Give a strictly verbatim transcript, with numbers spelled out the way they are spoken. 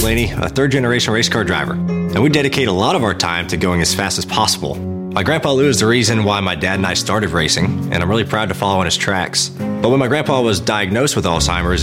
Blaney, a third-generation race car driver, and we dedicate a lot of our time to going as fast as possible. My grandpa Lou is the reason why my dad and I started racing, and I'm really proud to follow in his tracks. But when my grandpa was diagnosed with Alzheimer's,